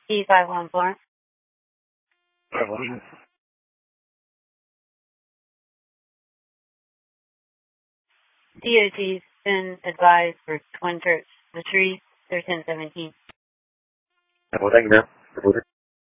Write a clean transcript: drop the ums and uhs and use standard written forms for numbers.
E514. DOT's been advised for Twin Trips, the tree, they're 1017. Well, thank you, ma'am.